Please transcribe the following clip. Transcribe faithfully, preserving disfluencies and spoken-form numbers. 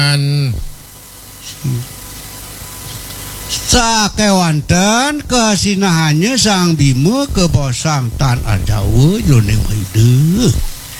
sakewanten kesinahannya Sang Bima ke bosang tan Arjawa jroning hidup